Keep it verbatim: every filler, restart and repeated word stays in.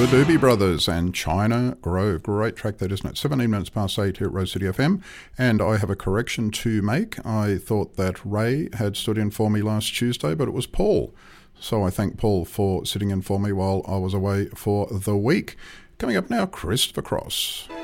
The Doobie Brothers and China Grove. Great track that, isn't it? seventeen minutes past eight here at Rose City F M. And I have a correction to make. I thought that Ray had stood in for me last Tuesday, but it was Paul. So I thank Paul for sitting in for me while I was away for the week. Coming up now, Christopher Cross.